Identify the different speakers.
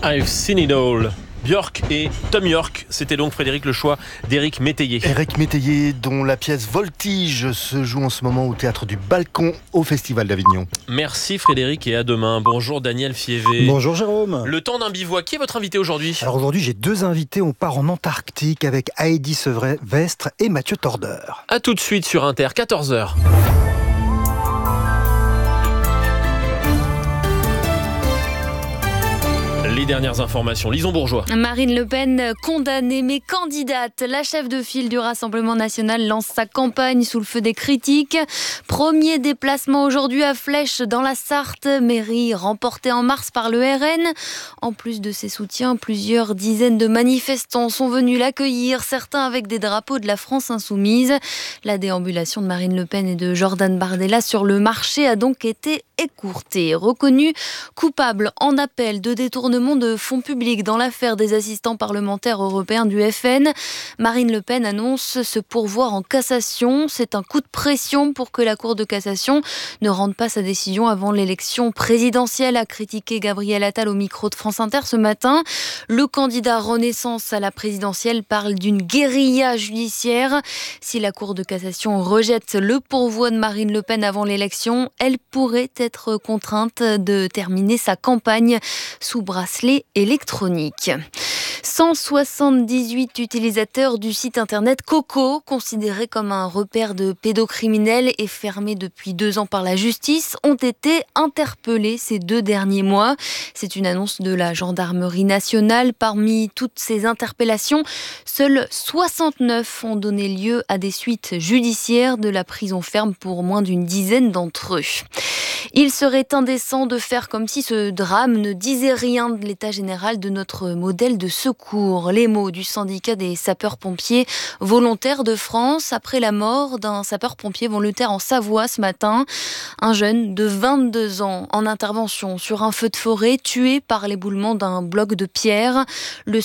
Speaker 1: I've seen it all. Björk et Thom Yorke, c'était donc Frédéric le choix d'Éric Métayer.
Speaker 2: Éric Métayer, dont la pièce Voltige se joue en ce moment au Théâtre du Balcon au Festival d'Avignon.
Speaker 1: Merci Frédéric et à demain. Bonjour Daniel Fievé.
Speaker 3: Bonjour Jérôme.
Speaker 1: Le temps d'un bivouac, qui est votre invité aujourd'hui ?
Speaker 3: Alors aujourd'hui j'ai 2 invités, on part en Antarctique avec Heidi Sevestre et Mathieu Tordeur.
Speaker 1: A tout de suite sur Inter, 14h. Les dernières informations, Lison Bourgeois.
Speaker 4: Marine Le Pen condamnée mais candidate. La chef de file du Rassemblement national lance sa campagne sous le feu des critiques. Premier déplacement aujourd'hui à Flèche dans la Sarthe, mairie remportée en mars par le RN. En plus de ses soutiens, plusieurs dizaines de manifestants sont venus l'accueillir, certains avec des drapeaux de la France insoumise. La déambulation de Marine Le Pen et de Jordan Bardella sur le marché a donc été écourtée. Reconnu coupable en appel de détournement de fonds publics dans l'affaire des assistants parlementaires européens du FN. Marine Le Pen annonce se pourvoir en cassation. C'est un coup de pression pour que la Cour de cassation ne rende pas sa décision avant l'élection présidentielle, a critiqué Gabriel Attal au micro de France Inter ce matin. Le candidat Renaissance à la présidentielle parle d'une guérilla judiciaire. Si la Cour de cassation rejette le pourvoi de Marine Le Pen avant l'élection, elle pourrait être contrainte de terminer sa campagne sous bracelet électronique. 178 utilisateurs du site internet Coco, considéré comme un repère de pédocriminels et fermé depuis 2 ans par la justice, ont été interpellés ces 2 derniers mois. C'est une annonce de la gendarmerie nationale. Parmi toutes ces interpellations, seuls 69 ont donné lieu à des suites judiciaires, de la prison ferme pour moins d'une dizaine d'entre eux. Il serait indécent de faire comme si ce drame ne disait rien de l'état général de notre modèle de secours. Les mots du syndicat des sapeurs-pompiers volontaires de France après la mort d'un sapeur-pompier volontaire en Savoie ce matin. Un jeune de 22 ans en intervention sur un feu de forêt tué par l'éboulement d'un bloc de pierre. Le